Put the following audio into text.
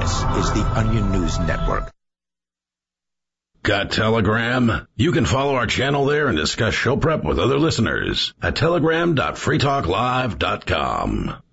This is the Onion News Network. Got Telegram? You can follow our channel there and discuss show prep with other listeners at telegram.freetalklive.com.